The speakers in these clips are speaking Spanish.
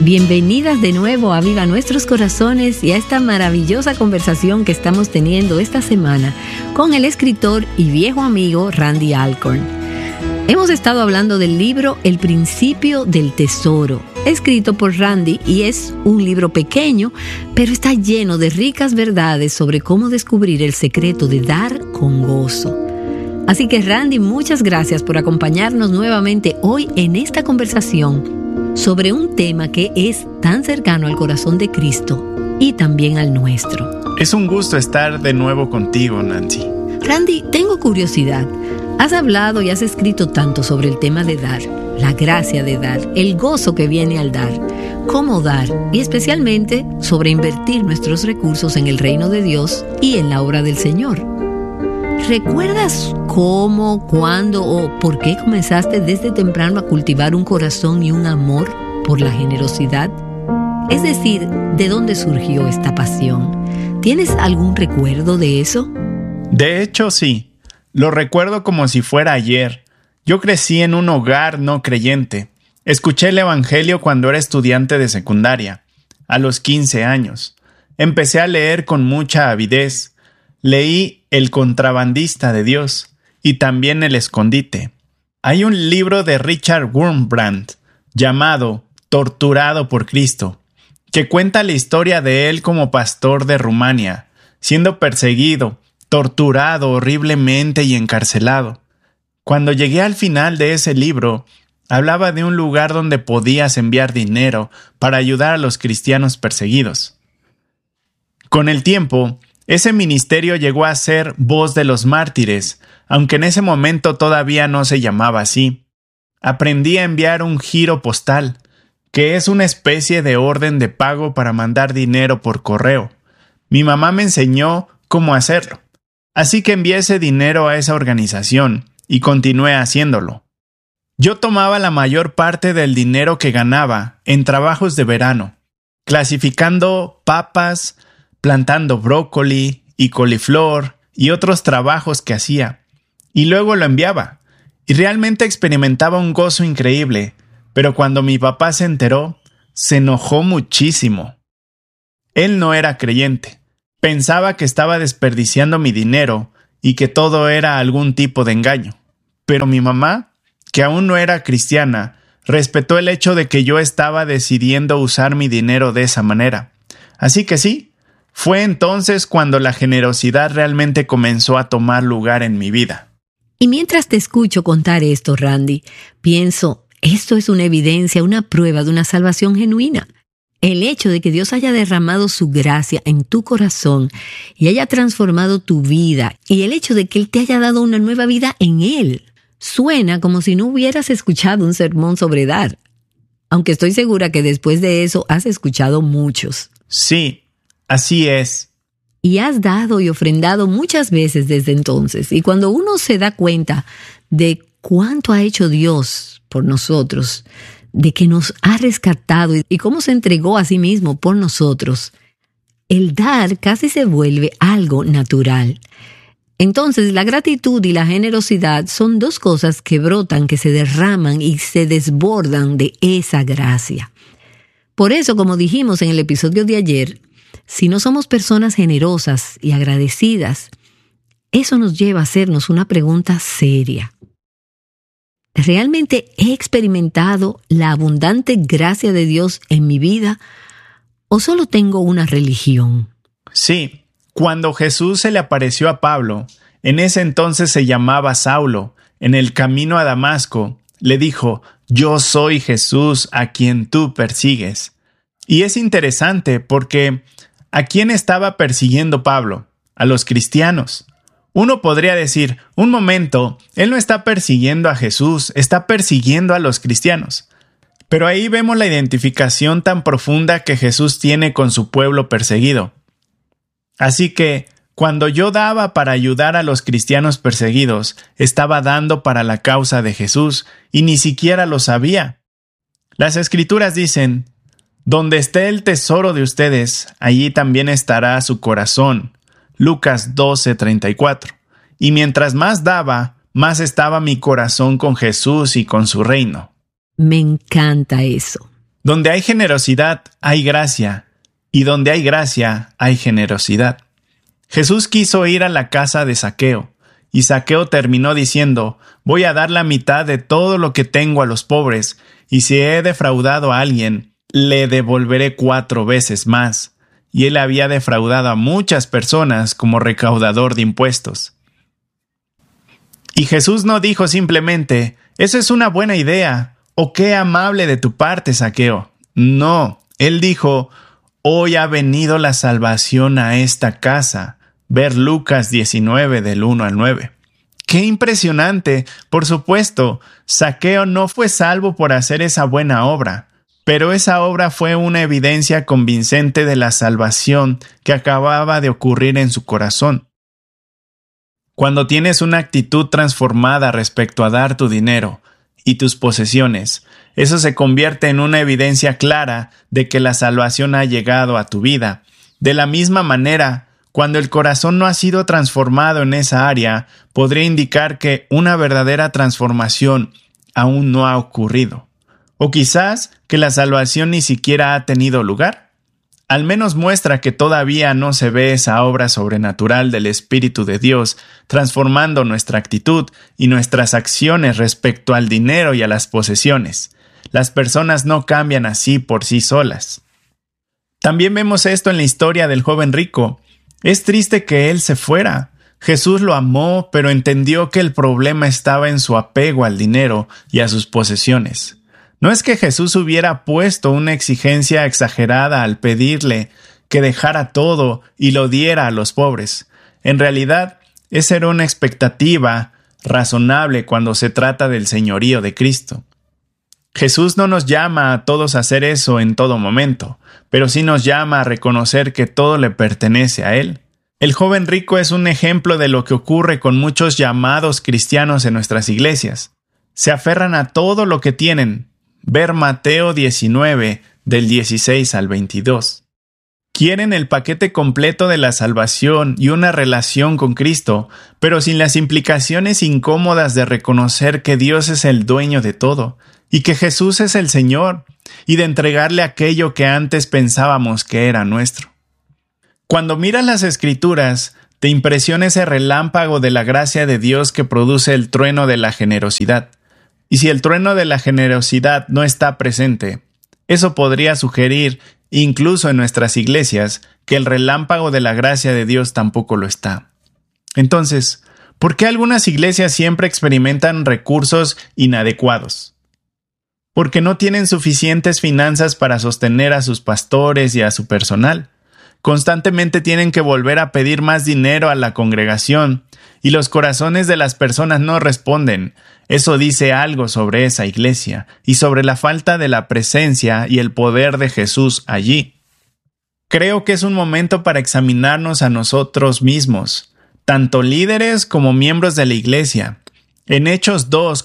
Bienvenidas de nuevo a Viva Nuestros Corazones y a esta maravillosa conversación que estamos teniendo esta semana con el escritor y viejo amigo Randy Alcorn. Hemos estado hablando del libro El Principio del Tesoro, escrito por Randy, y es un libro pequeño, pero está lleno de ricas verdades sobre cómo descubrir el secreto de dar con gozo. Así que Randy, muchas gracias por acompañarnos nuevamente hoy en esta conversación sobre un tema que es tan cercano al corazón de Cristo y también al nuestro. Es un gusto estar de nuevo contigo, Nancy. Randy, tengo curiosidad. Has hablado y has escrito tanto sobre el tema de dar, la gracia de dar, el gozo que viene al dar, cómo dar y especialmente sobre invertir nuestros recursos en el reino de Dios y en la obra del Señor. ¿Recuerdas cómo, cuándo o por qué comenzaste desde temprano a cultivar un corazón y un amor por la generosidad? Es decir, ¿de dónde surgió esta pasión? ¿Tienes algún recuerdo de eso? De hecho, sí. Lo recuerdo como si fuera ayer. Yo crecí en un hogar no creyente. Escuché el Evangelio cuando era estudiante de secundaria, a los 15 años. Empecé a leer con mucha avidez. Leí El contrabandista de Dios y también El escondite. Hay un libro de Richard Wurmbrand llamado Torturado por Cristo, que cuenta la historia de él como pastor de Rumania, siendo perseguido, torturado horriblemente y encarcelado. Cuando llegué al final de ese libro, hablaba de un lugar donde podías enviar dinero para ayudar a los cristianos perseguidos. Con el tiempo, ese ministerio llegó a ser Voz de los Mártires, aunque en ese momento todavía no se llamaba así. Aprendí a enviar un giro postal, que es una especie de orden de pago para mandar dinero por correo. Mi mamá me enseñó cómo hacerlo. Así que envié ese dinero a esa organización y continué haciéndolo. Yo tomaba la mayor parte del dinero que ganaba en trabajos de verano, clasificando papas, plantando brócoli y coliflor y otros trabajos que hacía, y luego lo enviaba, y realmente experimentaba un gozo increíble, pero cuando mi papá se enteró, se enojó muchísimo. Él no era creyente. Pensaba que estaba desperdiciando mi dinero y que todo era algún tipo de engaño. Pero mi mamá, que aún no era cristiana, respetó el hecho de que yo estaba decidiendo usar mi dinero de esa manera. Así que sí, fue entonces cuando la generosidad realmente comenzó a tomar lugar en mi vida. Y mientras te escucho contar esto, Randy, pienso, esto es una evidencia, una prueba de una salvación genuina. El hecho de que Dios haya derramado su gracia en tu corazón y haya transformado tu vida, y el hecho de que Él te haya dado una nueva vida en Él, suena como si no hubieras escuchado un sermón sobre dar. Aunque estoy segura que después de eso has escuchado muchos. Sí, así es. Y has dado y ofrendado muchas veces desde entonces. Y cuando uno se da cuenta de cuánto ha hecho Dios por nosotros, de que nos ha rescatado y cómo se entregó a sí mismo por nosotros, el dar casi se vuelve algo natural. Entonces, la gratitud y la generosidad son dos cosas que brotan, que se derraman y se desbordan de esa gracia. Por eso, como dijimos en el episodio de ayer, si no somos personas generosas y agradecidas, eso nos lleva a hacernos una pregunta seria. ¿Realmente he experimentado la abundante gracia de Dios en mi vida o solo tengo una religión? Sí, cuando Jesús se le apareció a Pablo, en ese entonces se llamaba Saulo, en el camino a Damasco, le dijo: «Yo soy Jesús a quien tú persigues». Y es interesante porque ¿a quién estaba persiguiendo Pablo? A los cristianos. Uno podría decir, un momento, él no está persiguiendo a Jesús, está persiguiendo a los cristianos. Pero ahí vemos la identificación tan profunda que Jesús tiene con su pueblo perseguido. Así que, cuando yo daba para ayudar a los cristianos perseguidos, estaba dando para la causa de Jesús y ni siquiera lo sabía. Las Escrituras dicen: «Donde esté el tesoro de ustedes, allí también estará su corazón». Lucas 12:34. Y mientras más daba, más estaba mi corazón con Jesús y con su reino. Me encanta eso. Donde hay generosidad, hay gracia, y donde hay gracia, hay generosidad. Jesús quiso ir a la casa de Zaqueo, y Zaqueo terminó diciendo: voy a dar la mitad de todo lo que tengo a los pobres, y si he defraudado a alguien, le devolveré 4 veces más. Y él había defraudado a muchas personas como recaudador de impuestos. Y Jesús no dijo simplemente: eso es una buena idea, o qué amable de tu parte, Zaqueo. No, él dijo: hoy ha venido la salvación a esta casa. Ver Lucas 19 del 1 al 9. ¡Qué impresionante! Por supuesto, Zaqueo no fue salvo por hacer esa buena obra, pero esa obra fue una evidencia convincente de la salvación que acababa de ocurrir en su corazón. Cuando tienes una actitud transformada respecto a dar tu dinero y tus posesiones, eso se convierte en una evidencia clara de que la salvación ha llegado a tu vida. De la misma manera, cuando el corazón no ha sido transformado en esa área, podría indicar que una verdadera transformación aún no ha ocurrido. O quizás que la salvación ni siquiera ha tenido lugar. Al menos muestra que todavía no se ve esa obra sobrenatural del Espíritu de Dios transformando nuestra actitud y nuestras acciones respecto al dinero y a las posesiones. Las personas no cambian así por sí solas. También vemos esto en la historia del joven rico. Es triste que él se fuera. Jesús lo amó, pero entendió que el problema estaba en su apego al dinero y a sus posesiones. No es que Jesús hubiera puesto una exigencia exagerada al pedirle que dejara todo y lo diera a los pobres. En realidad, esa era una expectativa razonable cuando se trata del señorío de Cristo. Jesús no nos llama a todos a hacer eso en todo momento, pero sí nos llama a reconocer que todo le pertenece a Él. El joven rico es un ejemplo de lo que ocurre con muchos llamados cristianos en nuestras iglesias. Se aferran a todo lo que tienen. Ver Mateo 19, del 16 al 22. Quieren el paquete completo de la salvación y una relación con Cristo, pero sin las implicaciones incómodas de reconocer que Dios es el dueño de todo, y que Jesús es el Señor, y de entregarle aquello que antes pensábamos que era nuestro. Cuando miras las Escrituras, te impresiona ese relámpago de la gracia de Dios que produce el trueno de la generosidad. Y si el trueno de la generosidad no está presente, eso podría sugerir, incluso en nuestras iglesias, que el relámpago de la gracia de Dios tampoco lo está. Entonces, ¿por qué algunas iglesias siempre experimentan recursos inadecuados? Porque no tienen suficientes finanzas para sostener a sus pastores y a su personal. Constantemente tienen que volver a pedir más dinero a la congregación, y los corazones de las personas no responden. Eso dice algo sobre esa iglesia y sobre la falta de la presencia y el poder de Jesús allí. Creo que es un momento para examinarnos a nosotros mismos, tanto líderes como miembros de la iglesia. En Hechos 2,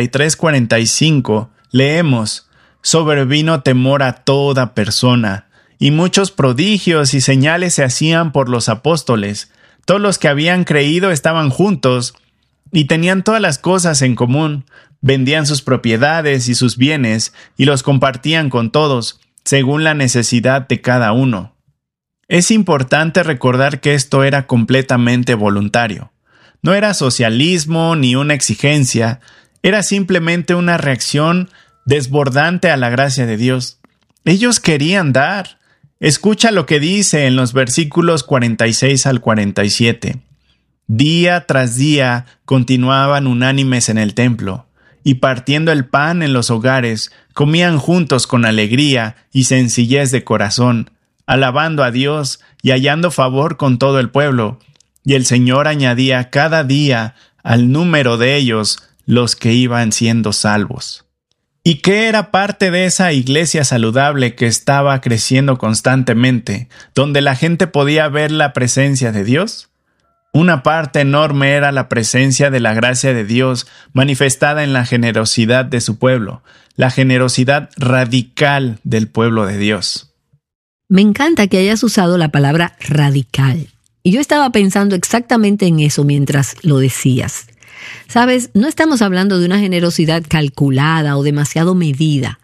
43-45 leemos: sobrevino temor a toda persona, y muchos prodigios y señales se hacían por los apóstoles. Todos los que habían creído estaban juntos y tenían todas las cosas en común. Vendían sus propiedades y sus bienes y los compartían con todos, según la necesidad de cada uno. Es importante recordar que esto era completamente voluntario. No era socialismo ni una exigencia, era simplemente una reacción desbordante a la gracia de Dios. Ellos querían dar. Escucha lo que dice en los versículos 46 al 47. Día tras día continuaban unánimes en el templo, y partiendo el pan en los hogares, comían juntos con alegría y sencillez de corazón, alabando a Dios y hallando favor con todo el pueblo. Y el Señor añadía cada día al número de ellos los que iban siendo salvos. ¿Y qué era parte de esa iglesia saludable que estaba creciendo constantemente, donde la gente podía ver la presencia de Dios? Una parte enorme era la presencia de la gracia de Dios manifestada en la generosidad de su pueblo, la generosidad radical del pueblo de Dios. Me encanta que hayas usado la palabra radical. Y yo estaba pensando exactamente en eso mientras lo decías. Sabes, no estamos hablando de una generosidad calculada o demasiado medida.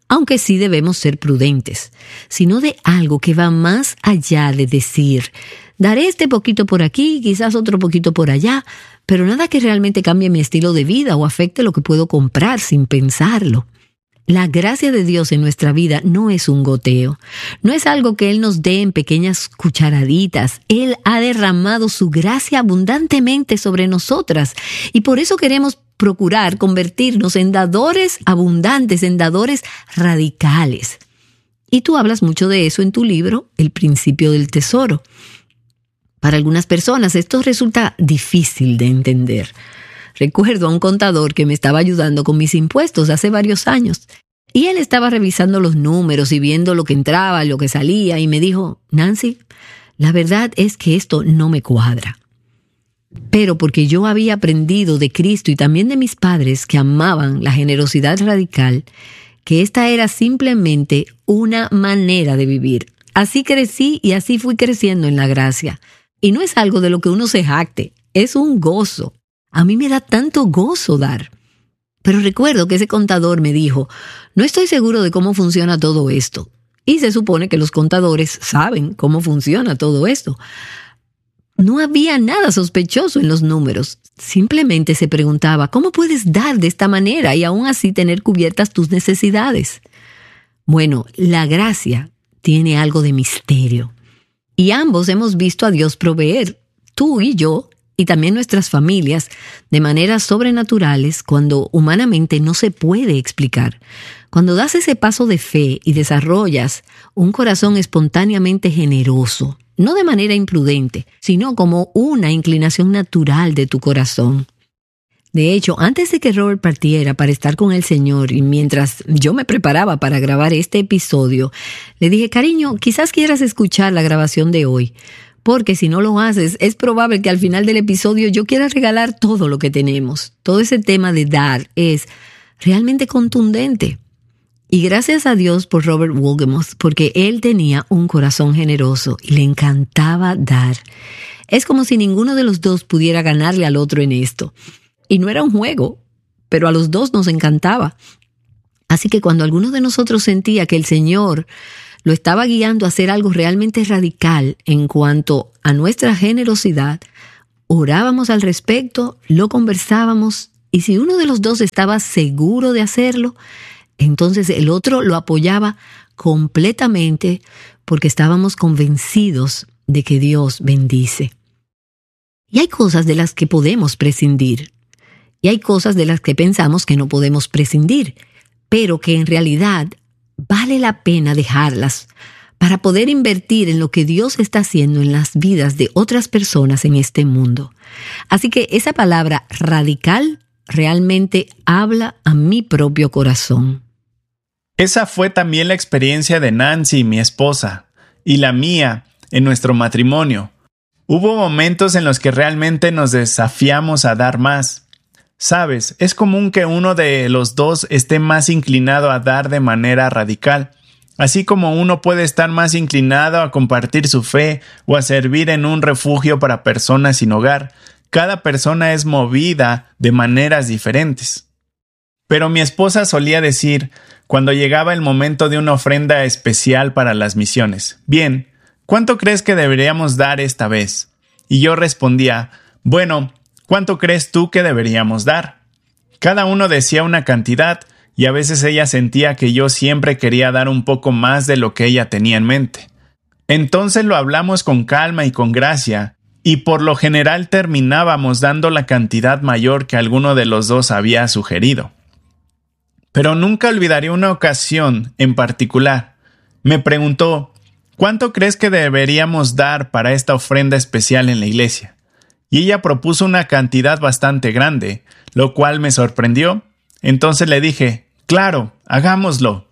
aunque sí debemos ser prudentes, sino de algo que va más allá de decir, daré este poquito por aquí, quizás otro poquito por allá, pero nada que realmente cambie mi estilo de vida o afecte lo que puedo comprar sin pensarlo. La gracia de Dios en nuestra vida no es un goteo, no es algo que Él nos dé en pequeñas cucharaditas. Él ha derramado su gracia abundantemente sobre nosotras y por eso queremos procurar convertirnos en dadores abundantes, en dadores radicales. Y tú hablas mucho de eso en tu libro, El principio del tesoro. Para algunas personas esto resulta difícil de entender. Recuerdo a un contador que me estaba ayudando con mis impuestos hace varios años. Y él estaba revisando los números y viendo lo que entraba, lo que salía, y me dijo, Nancy, la verdad es que esto no me cuadra. Pero porque yo había aprendido de Cristo y también de mis padres que amaban la generosidad radical, que esta era simplemente una manera de vivir. Así crecí y así fui creciendo en la gracia. Y no es algo de lo que uno se jacte, es un gozo. A mí me da tanto gozo dar. Pero recuerdo que ese contador me dijo, no estoy seguro de cómo funciona todo esto. Y se supone que los contadores saben cómo funciona todo esto. No había nada sospechoso en los números. Simplemente se preguntaba, ¿cómo puedes dar de esta manera y aún así tener cubiertas tus necesidades? Bueno, la gracia tiene algo de misterio. Y ambos hemos visto a Dios proveer, tú y yo, y también nuestras familias, de maneras sobrenaturales cuando humanamente no se puede explicar. Cuando das ese paso de fe y desarrollas un corazón espontáneamente generoso, no de manera imprudente, sino como una inclinación natural de tu corazón. De hecho, antes de que Robert partiera para estar con el Señor y mientras yo me preparaba para grabar este episodio, le dije, cariño, quizás quieras escuchar la grabación de hoy. Porque si no lo haces, es probable que al final del episodio yo quiera regalar todo lo que tenemos. Todo ese tema de dar es realmente contundente. Y gracias a Dios por Robert Wolgemuth, porque él tenía un corazón generoso y le encantaba dar. Es como si ninguno de los dos pudiera ganarle al otro en esto. Y no era un juego, pero a los dos nos encantaba. Así que cuando alguno de nosotros sentía que el Señor lo estaba guiando a hacer algo realmente radical en cuanto a nuestra generosidad, orábamos al respecto, lo conversábamos, y si uno de los dos estaba seguro de hacerlo, entonces el otro lo apoyaba completamente porque estábamos convencidos de que Dios bendice. Y hay cosas de las que podemos prescindir, y hay cosas de las que pensamos que no podemos prescindir, pero que en realidad vale la pena dejarlas para poder invertir en lo que Dios está haciendo en las vidas de otras personas en este mundo. Así que esa palabra radical realmente habla a mi propio corazón. Esa fue también la experiencia de Nancy, mi esposa, y la mía en nuestro matrimonio. Hubo momentos en los que realmente nos desafiamos a dar más. Sabes, es común que uno de los dos esté más inclinado a dar de manera radical, así como uno puede estar más inclinado a compartir su fe o a servir en un refugio para personas sin hogar. Cada persona es movida de maneras diferentes. Pero mi esposa solía decir, cuando llegaba el momento de una ofrenda especial para las misiones, bien, ¿cuánto crees que deberíamos dar esta vez? Y yo respondía, bueno, ¿cuánto crees tú que deberíamos dar? Cada uno decía una cantidad y a veces ella sentía que yo siempre quería dar un poco más de lo que ella tenía en mente. Entonces lo hablamos con calma y con gracia y por lo general terminábamos dando la cantidad mayor que alguno de los dos había sugerido. Pero nunca olvidaré una ocasión en particular. Me preguntó, ¿cuánto crees que deberíamos dar para esta ofrenda especial en la iglesia? Y ella propuso una cantidad bastante grande, lo cual me sorprendió. Entonces le dije, claro, hagámoslo.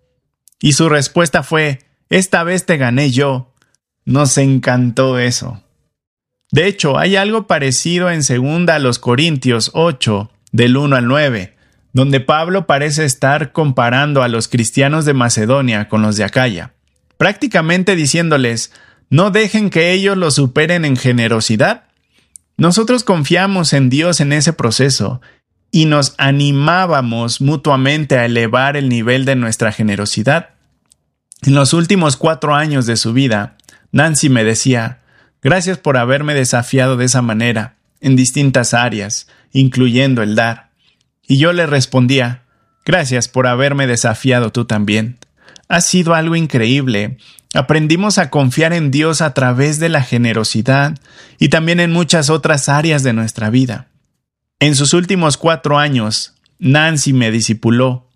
Y su respuesta fue, esta vez te gané yo. Nos encantó eso. De hecho, hay algo parecido en 2 Corintios 8, del 1 al 9, donde Pablo parece estar comparando a los cristianos de Macedonia con los de Acaya, prácticamente diciéndoles, no dejen que ellos los superen en generosidad. Nosotros confiamos en Dios en ese proceso, y nos animábamos mutuamente a elevar el nivel de nuestra generosidad. En los últimos 4 años de su vida, Nancy me decía: gracias por haberme desafiado de esa manera, en distintas áreas, incluyendo el dar. Y yo le respondía: gracias por haberme desafiado tú también. Ha sido algo increíble. Aprendimos a confiar en Dios a través de la generosidad y también en muchas otras áreas de nuestra vida. En sus últimos 4 años, Nancy me discipuló.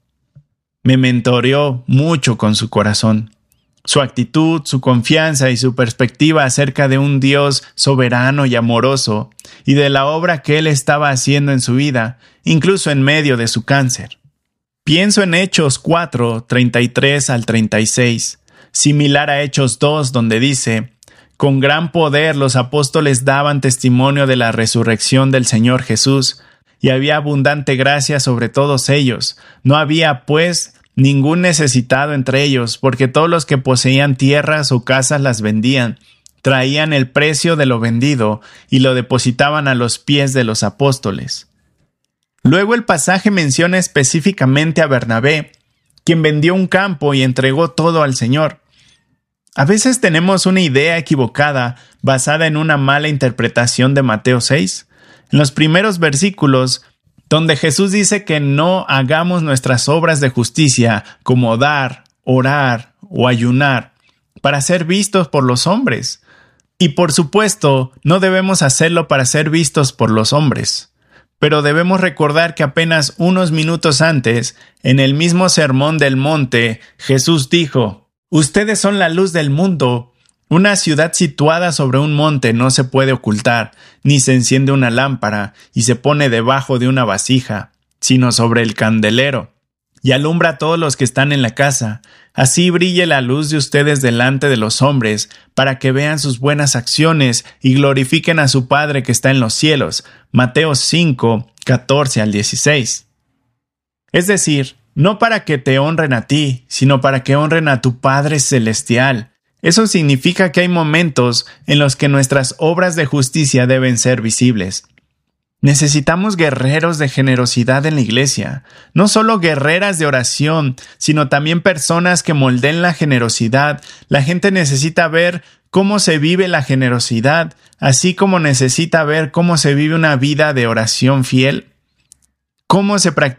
Me mentoreó mucho con su corazón. Su actitud, su confianza y su perspectiva acerca de un Dios soberano y amoroso y de la obra que Él estaba haciendo en su vida, incluso en medio de su cáncer. Pienso en Hechos 4, 33 al 36, similar a Hechos 2, donde dice: con gran poder los apóstoles daban testimonio de la resurrección del Señor Jesús, y había abundante gracia sobre todos ellos. No había, pues, ningún necesitado entre ellos, porque todos los que poseían tierras o casas las vendían, traían el precio de lo vendido y lo depositaban a los pies de los apóstoles. Luego el pasaje menciona específicamente a Bernabé, quien vendió un campo y entregó todo al Señor. A veces tenemos una idea equivocada basada en una mala interpretación de Mateo 6. En los primeros versículos, donde Jesús dice que no hagamos nuestras obras de justicia como dar, orar o ayunar para ser vistos por los hombres. Y por supuesto, no debemos hacerlo para ser vistos por los hombres. Pero debemos recordar que apenas unos minutos antes, en el mismo Sermón del Monte, Jesús dijo: ustedes son la luz del mundo. Una ciudad situada sobre un monte no se puede ocultar, ni se enciende una lámpara y se pone debajo de una vasija, sino sobre el candelero, y alumbra a todos los que están en la casa. Así brille la luz de ustedes delante de los hombres, para que vean sus buenas acciones y glorifiquen a su Padre que está en los cielos. Mateo 5, 14 al 16. Es decir, no para que te honren a ti, sino para que honren a tu Padre Celestial. Eso significa que hay momentos en los que nuestras obras de justicia deben ser visibles. Necesitamos guerreros de generosidad en la iglesia, no solo guerreras de oración, sino también personas que moldeen la generosidad. La gente necesita ver cómo se vive la generosidad, así como necesita ver cómo se vive una vida de oración fiel, cómo se practica